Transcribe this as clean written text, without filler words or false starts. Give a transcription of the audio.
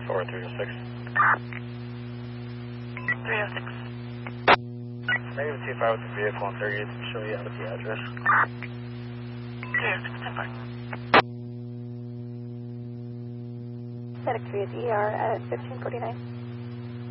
Or 306. 306. Negative 25 with the vehicle on 30th to show you out of the address. 306, 10 5. FedEx 3 ER at 1549.